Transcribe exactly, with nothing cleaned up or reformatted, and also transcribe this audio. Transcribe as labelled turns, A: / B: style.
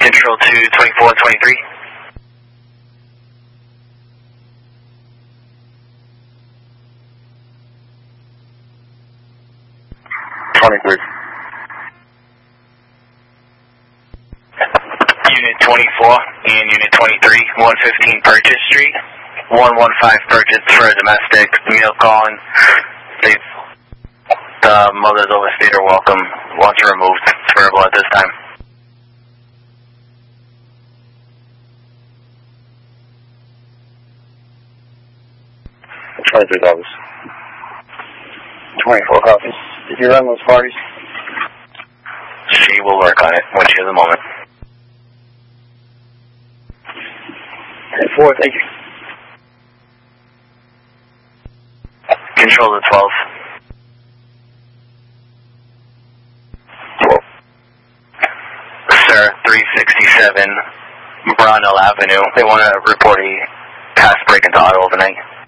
A: Control to twenty-four and twenty-three.
B: twenty-three.
A: Unit twenty-four and Unit twenty-three, one fifteen Purchase Street. one one five Purchase for a domestic meal calling. They've, the mother's overstayed her welcome. Wants her removed. It's verbal at this time.
B: twenty-three dollars. twenty-four copies. Did you run those parties?
A: She will work on it when she has a moment.
B: four, thank you.
A: Control to twelve.
B: twelve.
A: Sir, three sixty-seven Brownell Avenue. They want to report a past break into auto overnight.